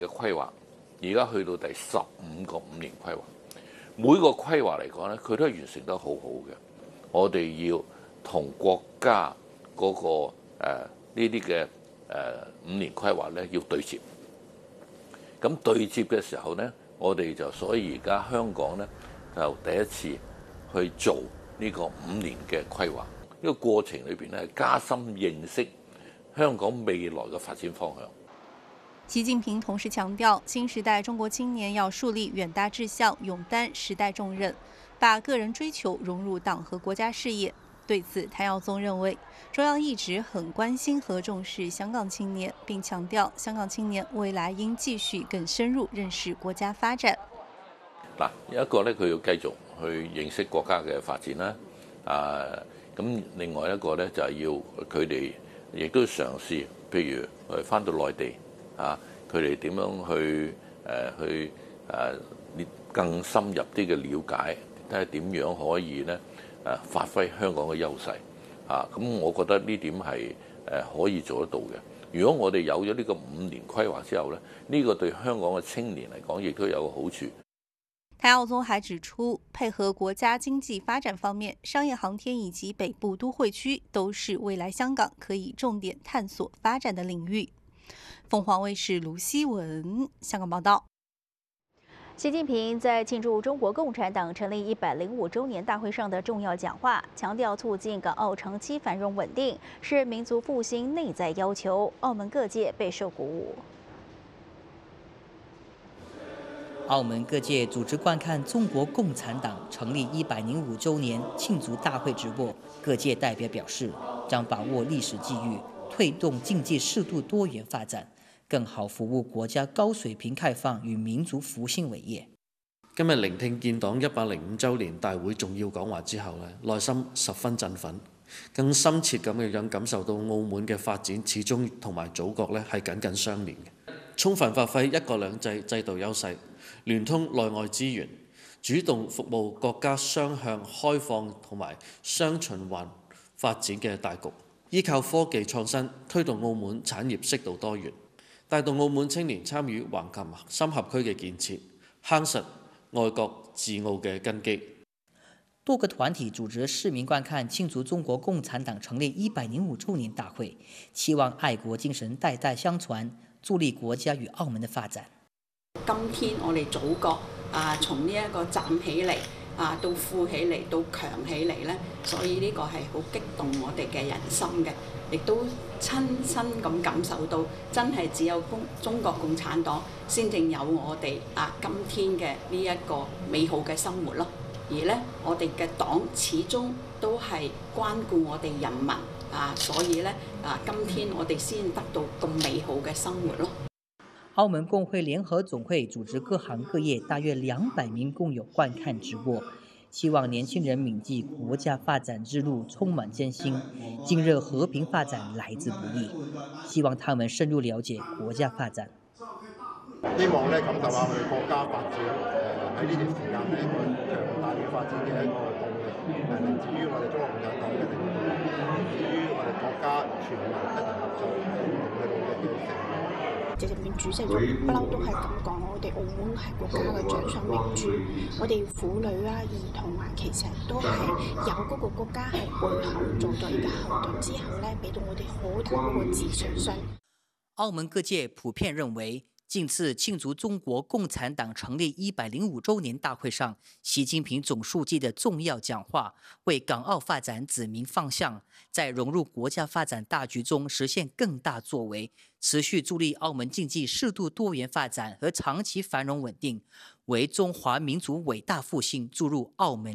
嘅規劃，而家去到第15個5年規劃，每個規劃嚟講咧，佢都係完成得好好嘅。我哋要同國家嗰個呢啲嘅5年規劃咧要對接。咁對接嘅時候咧，我哋就所以而家香港咧就第一次去做呢個5年嘅規劃。呢個過程裏邊咧，加深認識香港未來嘅發展方向。 習近平同時強調，新時代中國青年要樹立遠大志向，勇擔時代重任，把個人追求融入黨和國家事業。對此，譚耀宗認為，中央一直很關心和重視香港青年，並強調香港青年未來應繼續更深入認識國家發展。 嗱，一個咧，佢要繼續去認識國家嘅發展啦。咁另外一個咧就係要佢哋亦都嘗試，譬如返到內地佢哋點樣去更深入啲嘅了解，睇下點樣可以咧發揮香港嘅優勢咁我覺得呢點係可以做得到嘅。如果我哋有咗呢個5年規劃之後咧，呢個對香港嘅青年嚟講亦都有個好處。 譚耀宗還指出，配合國家經濟發展方面，商業航天以及北部都會區都是未來香港可以重點探索發展的領域。鳳凰衛視盧希文香港報道。 習近平在慶祝中國共產黨成立105周年大會上的重要講話，強調促進港澳長期繁榮穩定是民族復興內在要求，澳門各界備受鼓舞。 澳門各界組織觀看中國共產黨成立105周年慶祝大會直播，各界代表表示，將把握歷史機遇，推動經濟適度多元發展，更好服務國家高水平開放與民族復興偉業。 今日聆聽建黨105周年大會重要講話之後內心十分振奮，更深切咁樣感受到澳門嘅發展始終同埋祖國係緊緊相連嘅，充分發揮一國兩制制度優勢，聯通內外資源，主動服務國家雙向開放同埋雙循環發展嘅大局，依靠科技創新推動澳門產業適度多元，帶動澳門青年參與橫琴深合區嘅建設，夯實愛國治澳嘅根基。 多個團體組織市民觀看慶祝中國共產黨成立105周年大會，期望愛國精神代代相傳，助力國家與澳門的發展。 今天我哋祖國從呢一個站起嚟到富起嚟到強起嚟呢，所以呢個係好激動我哋嘅人心嘅，亦都親身咁感受到，真係只有中國共產黨先正有我哋今天嘅呢一個美好嘅生活咯。而呢，我哋嘅黨始終都係關顧我哋人民所以呢今天我哋先得到咁美好嘅生活咯。 澳門共會聯合總會組織各行各業大約200名工友觀看直播，希望年輕人銘記國家發展之路充滿艱辛，今日和平發展來之不易，希望他們深入了解國家發展。 希望感受下佢國家發展喺呢段時間一個強大嘅發展嘅一個動力，嚟自於我哋中國共產黨嘅領導，嚟自於我哋國家全民一同合作去努力嘅成果。 習近平主席不嬲都係咁講，我哋澳門係國家嘅掌上明珠，我哋婦女兒童其實都係有嗰個國家係背後做到而家後盾之後咧，俾到我哋好大嗰個自信心。 澳門各界普遍認為，近次慶祝中國共產黨成立105周年大會上，習近平總書記的重要講話，為港澳發展指明方向，在融入國家發展大局中實現更大作為，持續助力澳門經濟適度多元發展和長期繁榮穩定，為中華民族偉大復興注入澳門